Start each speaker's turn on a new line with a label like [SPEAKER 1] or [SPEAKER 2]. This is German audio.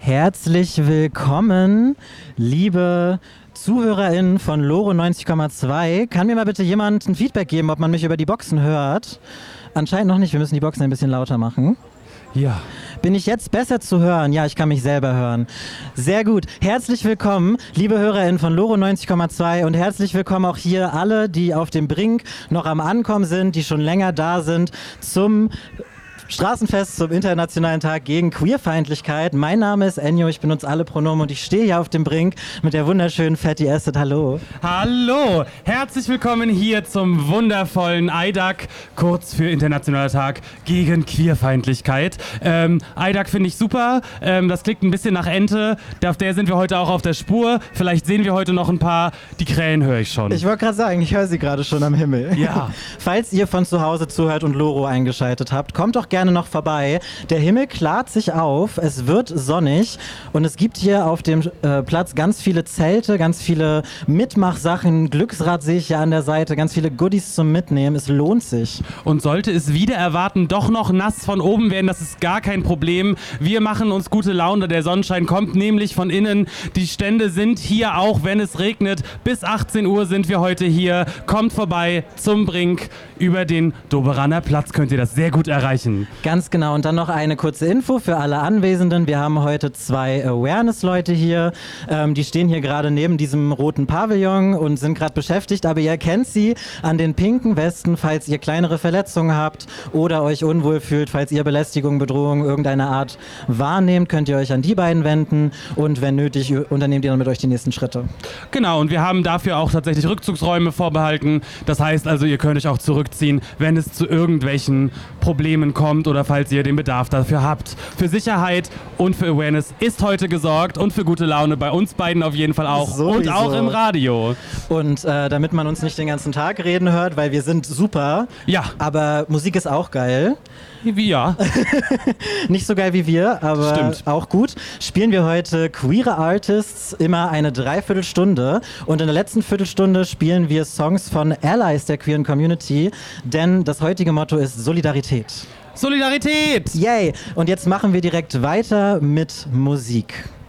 [SPEAKER 1] Herzlich willkommen, liebe ZuhörerInnen von Loro 90,2. Kann mir mal bitte jemand ein Feedback geben, ob man mich über die Boxen hört? Anscheinend noch nicht, wir müssen die Boxen ein bisschen lauter machen.
[SPEAKER 2] Ja.
[SPEAKER 1] Bin ich jetzt besser zu hören? Ja, ich kann mich selber hören. Sehr gut. Herzlich willkommen, liebe HörerInnen von Loro 90,2 und herzlich willkommen auch hier alle, die auf dem Brink noch am Ankommen sind, die schon länger da sind, zum Straßenfest zum Internationalen Tag gegen Queerfeindlichkeit. Mein Name ist Enjo, ich benutze alle Pronomen und ich stehe hier auf dem Brink mit der wunderschönen Fatty Acid. Hallo.
[SPEAKER 2] Hallo, herzlich willkommen hier zum wundervollen IDAC, kurz für Internationaler Tag gegen Queerfeindlichkeit. IDAC finde ich super, das klingt ein bisschen nach Ente, auf der sind wir heute auch auf der Spur. Vielleicht sehen wir heute noch ein paar, die Krähen höre ich schon.
[SPEAKER 1] Ich wollte gerade sagen, ich höre sie gerade schon am Himmel.
[SPEAKER 2] Ja.
[SPEAKER 1] Falls ihr von zu Hause zuhört und Loro eingeschaltet habt, kommt doch gerne noch vorbei. Der Himmel klart sich auf, es wird sonnig und es gibt hier auf dem Platz ganz viele Zelte, ganz viele Mitmachsachen, Glücksrad sehe ich ja an der Seite, ganz viele Goodies zum Mitnehmen, es lohnt sich.
[SPEAKER 2] Und sollte es wieder erwarten, doch noch nass von oben werden, das ist gar kein Problem. Wir machen uns gute Laune, der Sonnenschein kommt nämlich von innen. Die Stände sind hier auch, wenn es regnet. Bis 18 Uhr sind wir heute hier. Kommt vorbei zum Brink. Über den Doberaner Platz könnt ihr das sehr gut erreichen.
[SPEAKER 1] Ganz genau. Und dann noch eine kurze Info für alle Anwesenden. Wir haben heute 2 Awareness-Leute hier. Die stehen hier gerade neben diesem roten Pavillon und sind gerade beschäftigt. Aber ihr erkennt sie an den pinken Westen, falls ihr kleinere Verletzungen habt oder euch unwohl fühlt. Falls ihr Belästigung, Bedrohung irgendeiner Art wahrnehmt, könnt ihr euch an die beiden wenden. Und wenn nötig, unternehmt ihr dann mit euch die nächsten Schritte.
[SPEAKER 2] Genau. Und wir haben dafür auch tatsächlich Rückzugsräume vorbehalten. Das heißt also, ihr könnt euch auch zurückziehen, wenn es zu irgendwelchen Problemen kommt oder falls ihr den Bedarf dafür habt. Für Sicherheit und für Awareness ist heute gesorgt und für gute Laune bei uns beiden auf jeden Fall auch.
[SPEAKER 1] Sowieso.
[SPEAKER 2] Und auch im Radio.
[SPEAKER 1] Und damit man uns nicht den ganzen Tag reden hört, weil wir sind super,
[SPEAKER 2] Ja.
[SPEAKER 1] aber Musik ist auch geil.
[SPEAKER 2] Ja.
[SPEAKER 1] Nicht so geil wie wir, aber
[SPEAKER 2] Stimmt.
[SPEAKER 1] auch gut. Spielen wir heute queere Artists immer eine Dreiviertelstunde und in der letzten Viertelstunde spielen wir Songs von Allies der queeren Community, denn das heutige Motto ist Solidarität.
[SPEAKER 2] Solidarität!
[SPEAKER 1] Yay! Und jetzt machen wir direkt weiter mit Musik.